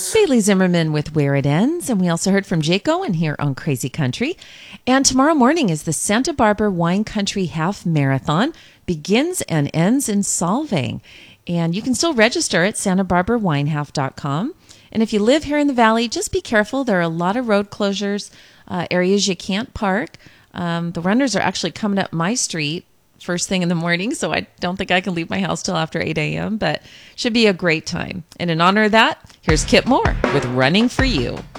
Bailey Zimmerman with Where It Ends. And we also heard from Jake Owen here on Crazy Country. And tomorrow morning is the Santa Barbara Wine Country Half Marathon. Begins and ends in Solvang. And you can still register at santabarbarawinehalf.com. And if you live here in the valley, just be careful. There are a lot of road closures, areas you can't park. The runners are actually coming up my street first thing in the morning, so I don't think I can leave my house till after 8 a.m., but should be a great time. And in honor of that, here's Kip Moore with Running for You.